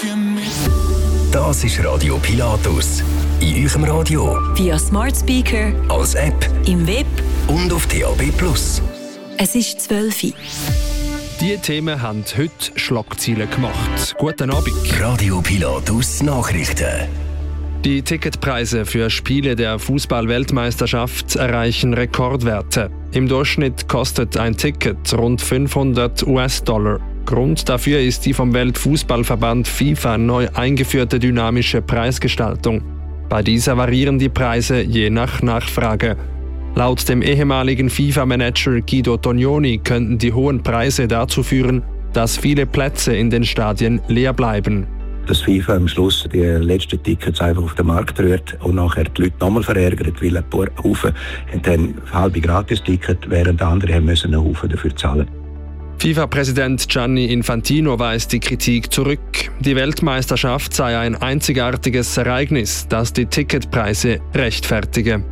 Das ist Radio Pilatus. In eurem Radio. Via Smart Speaker. Als App. Im Web. Und auf DAB+. Es ist 12 Uhr. Die Themen haben heute Schlagzeilen gemacht. Guten Abend. Radio Pilatus Nachrichten. Die Ticketpreise für Spiele der Fußball-Weltmeisterschaft erreichen Rekordwerte. Im Durchschnitt kostet ein Ticket rund $500. Grund dafür ist die vom Weltfußballverband FIFA neu eingeführte dynamische Preisgestaltung. Bei dieser variieren die Preise je nach Nachfrage. Laut dem ehemaligen FIFA-Manager Guido Tognoni könnten die hohen Preise dazu führen, dass viele Plätze in den Stadien leer bleiben. Dass FIFA am Schluss die letzten Tickets einfach auf den Markt rührt und nachher die Leute nochmal verärgert, weil ein paar Haufen haben dann halbe Gratis-Ticket, während andere müssen einen Haufen dafür zahlen. FIFA-Präsident Gianni Infantino weist die Kritik zurück. Die Weltmeisterschaft sei ein einzigartiges Ereignis, das die Ticketpreise rechtfertige.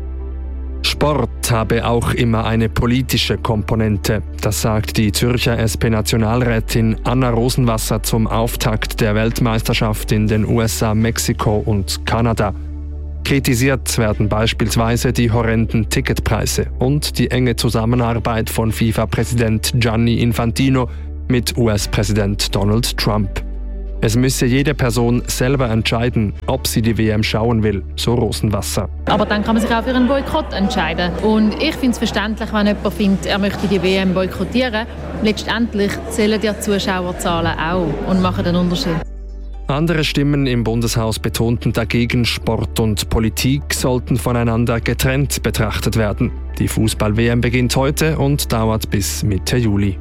Sport habe auch immer eine politische Komponente. Das sagt die Zürcher SP-Nationalrätin Anna Rosenwasser zum Auftakt der Weltmeisterschaft in den USA, Mexiko und Kanada. Kritisiert werden beispielsweise die horrenden Ticketpreise und die enge Zusammenarbeit von FIFA-Präsident Gianni Infantino mit US-Präsident Donald Trump. Es müsse jede Person selber entscheiden, ob sie die WM schauen will, so Rosenwasser. Aber dann kann man sich auch für einen Boykott entscheiden. Und ich finde es verständlich, wenn jemand findet, er möchte die WM boykottieren. Letztendlich zählen die Zuschauerzahlen auch und machen den Unterschied. Andere Stimmen im Bundeshaus betonten dagegen, Sport und Politik sollten voneinander getrennt betrachtet werden. Die Fußball-WM beginnt heute und dauert bis Mitte Juli.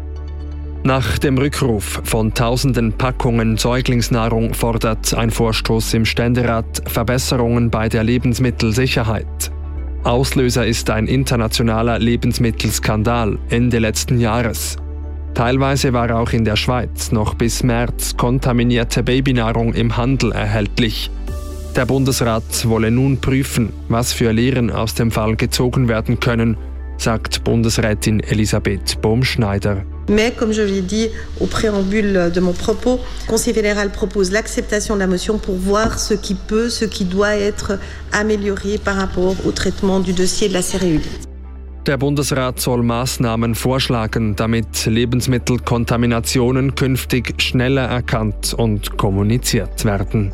Nach dem Rückruf von tausenden Packungen Säuglingsnahrung fordert ein Vorstoß im Ständerat Verbesserungen bei der Lebensmittelsicherheit. Auslöser ist ein internationaler Lebensmittelskandal Ende letzten Jahres. Teilweise war auch in der Schweiz noch bis März kontaminierte Babynahrung im Handel erhältlich. Der Bundesrat wolle nun prüfen, was für Lehren aus dem Fall gezogen werden können, sagt Bundesrätin Elisabeth Bohm-Schneider. Mais, comme je l'ai dit au préambule de mon propos, le Conseil fédéral propose l'acceptation de la motion pour voir ce qui peut, ce qui doit être amélioré par rapport au traitement du dossier de la céréulite. Der Bundesrat soll Maßnahmen vorschlagen, damit Lebensmittelkontaminationen künftig schneller erkannt und kommuniziert werden.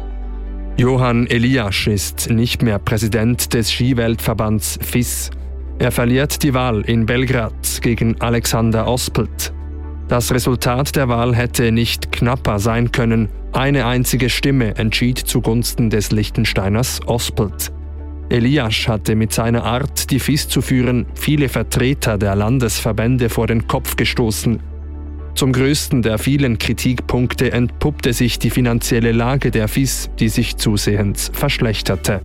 Johann Eliasch ist nicht mehr Präsident des Skiweltverbands FIS. Er verliert die Wahl in Belgrad gegen Alexander Ospelt. Das Resultat der Wahl hätte nicht knapper sein können. Eine einzige Stimme entschied zugunsten des Liechtensteiners Ospelt. Eliasch hatte mit seiner Art, die FIS zu führen, viele Vertreter der Landesverbände vor den Kopf gestoßen. Zum größten der vielen Kritikpunkte entpuppte sich die finanzielle Lage der FIS, die sich zusehends verschlechterte.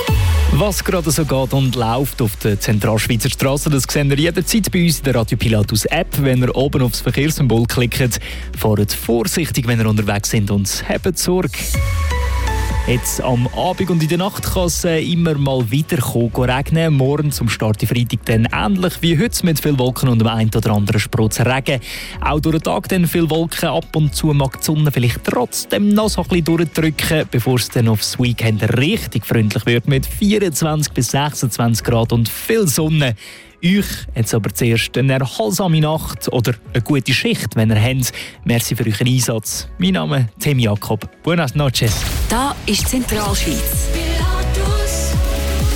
Was gerade so geht und läuft auf der Zentralschweizer Straße, das sehen ihr jederzeit bei uns in der Radio Pilatus App. Wenn ihr oben aufs Verkehrssymbol klickt, fahrt vorsichtig, wenn ihr unterwegs sind, und habt Sorge. Jetzt am Abend und in der Nacht kann es immer mal wieder regnen. Morgen zum Start in Freitag dann ähnlich wie heute mit viel Wolken und dem einen oder anderen Sprutz Regen. Auch durch den Tag dann viel Wolken, ab und zu mag die Sonne vielleicht trotzdem noch so ein bisschen durchdrücken, bevor es dann aufs Weekend richtig freundlich wird mit 24 bis 26 Grad und viel Sonne. Euch jetzt aber zuerst eine erholsame Nacht oder eine gute Schicht, wenn ihr habt. Merci für euren Einsatz. Mein Name ist Tim Jakob. Buenas noches. Da ist Zentralschweiz.